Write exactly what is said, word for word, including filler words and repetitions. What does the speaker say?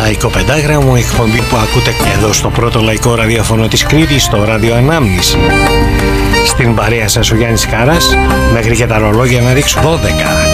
Λαϊκό Πεντάγραμμο, εκπομπή που ακούτε και εδώ στο πρώτο λαϊκό ραδιόφωνο της Κρήτης, στο Ράδιο Ανάμνηση. Στην παρέα σας ο Γιάννης Κάρας, μέχρι και τα ρολόγια να ρίξουν δώδεκα.